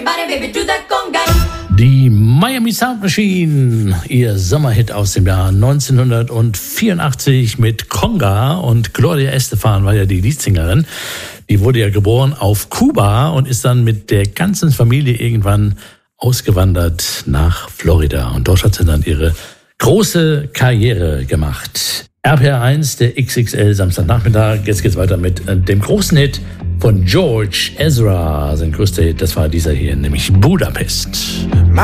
everybody, baby, do that conga. Die Miami Sound Machine, ihr Sommerhit aus dem Jahr 1984 mit Conga, und Gloria Estefan war ja die Leadsingerin. Die wurde ja geboren auf Kuba und ist dann mit der ganzen Familie irgendwann ausgewandert nach Florida. Und dort hat sie dann ihre große Karriere gemacht. RPR1, der XXL Samstagnachmittag. Jetzt geht's weiter mit dem großen Hit von George Ezra. Sein größter Hit, das war dieser hier, nämlich Budapest.